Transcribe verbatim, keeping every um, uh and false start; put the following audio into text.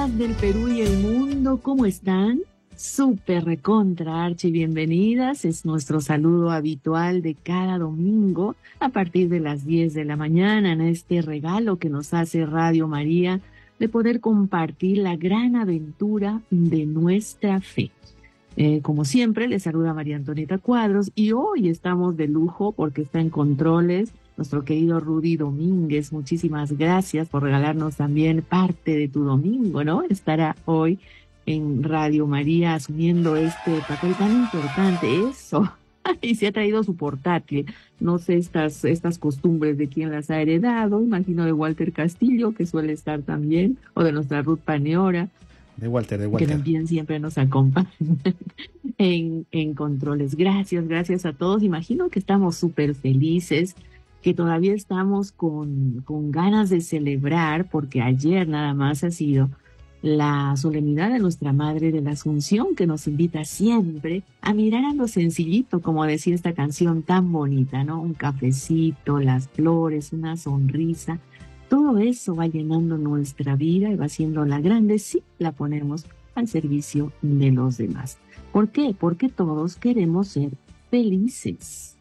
amigas del Perú y el mundo, ¿cómo están? Súper recontra archi bienvenidas. Es nuestro saludo habitual de cada domingo a partir de las diez de la mañana en este regalo que nos hace Radio María de poder compartir la gran aventura de nuestra fe. Eh, como siempre, les saluda María Antonieta Cuadros y hoy estamos de lujo porque está en controles nuestro querido Rudy Domínguez. Muchísimas gracias por regalarnos también parte de tu domingo, ¿no? Estará hoy en Radio María asumiendo este papel tan importante, eso. Y se ha traído su portátil. No sé estas, estas costumbres de quién las ha heredado, imagino de Walter Castillo, que suele estar también, o de nuestra Ruth Paneora. De Walter, de Walter. Que también siempre nos acompaña en, en controles. Gracias, gracias a todos. Imagino que estamos súper felices, que todavía estamos con, con ganas de celebrar, porque ayer nada más ha sido la solemnidad de nuestra Madre de la Asunción, que nos invita siempre a mirar a lo sencillito, como decía esta canción tan bonita, ¿no? Un cafecito, las flores, una sonrisa. Todo eso va llenando nuestra vida y va haciéndola grande si la ponemos al servicio de los demás. ¿Por qué? Porque todos queremos ser felices.